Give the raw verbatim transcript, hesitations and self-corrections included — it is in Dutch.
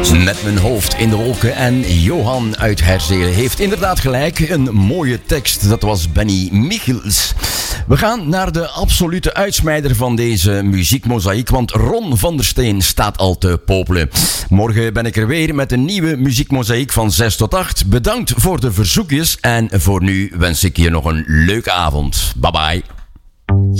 Met mijn hoofd in de wolken en Johan uit Herzelen heeft inderdaad gelijk. Een mooie tekst, dat was Benny Michels. We gaan naar de absolute uitsmijder van deze muziekmozaïek, want Ron van der Steen staat al te popelen. Morgen ben ik er weer met een nieuwe muziekmozaïek van zes tot acht. Bedankt voor de verzoekjes en voor nu wens ik je nog een leuke avond. Bye bye.